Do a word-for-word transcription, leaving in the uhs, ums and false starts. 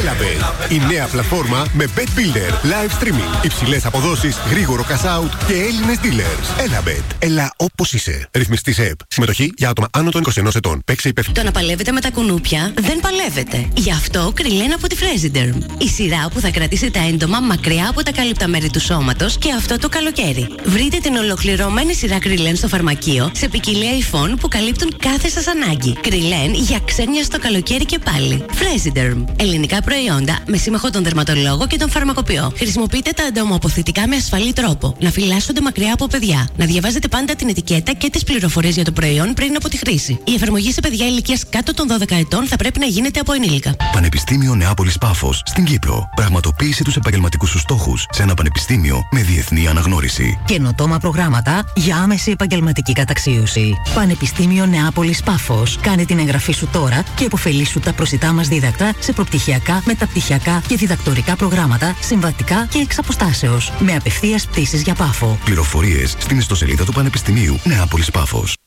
Elabet, η νέα πλατφόρμα με Bet Builder, live streaming, υψηλές αποδόσεις, γρήγορο cash out και Έλληνες dealers. Elabet, έλα όπως είσαι. Ρυθμιστής ΕΕΠ. Συμμετοχή για άτομα άνω των είκοσι ενός ετών. Παίξε υπεύθυνα. Το να παλεύετε με τα κουνούπια δεν παλεύετε. Γι' αυτό Κριλέν από τη Fresiderm. Η σειρά που θα κρατήσει τα έντομα μακριά από τα κάλυπτα μέρη του σώματος και αυτό το καλοκαίρι. Βρείτε την ολοκληρωμένη σειρά Κριλέν στο φαρμακείο σε ποικιλία υφών που καλύπτουν κάθε σας ανάγκη. Κριλέν για ξένια στο καλοκαίρι και πάλι. Fresiderm. Ελληνικά προϊόντα με σύμμαχο τον δερματολόγο και τον φαρμακοποιό. Χρησιμοποιείτε τα εντομοαποθητικά με ασφαλή τρόπο. Να φυλάσσονται μακριά από παιδιά. Να διαβάζετε πάντα την ετικέτα και τις πληροφορίες για το προϊόν πριν από τη χρήση. Η εφαρμογή σε παιδιά ηλικίας κάτω των δώδεκα ετών θα πρέπει να γίνεται από ενήλικα. Πανεπιστήμιο Νεάπολης Πάφος στην Κύπρο. Πραγματοποίησε τους επαγγελματικούς σου στόχους σε ένα πανεπιστήμιο με διεθνή αναγνώριση. Καινοτόμα προγράμματα για άμεση επαγγελματική καταξίωση. Πανεπιστήμιο Νεάπολης Πάφος. Κάνε την εγγραφή σου τώρα και υποφελήσου τα προσιτά μας δίδακτρα σε προπτυχιακά, μεταπτυχιακά και διδακτορικά προγράμματα, συμβατικά και εξ αποστάσεως. Με απευθείας πτήσεις για Πάφο. Πληροφορίες στην ιστοσελίδα του Πανεπιστημίου Νεάπολης Πάφος.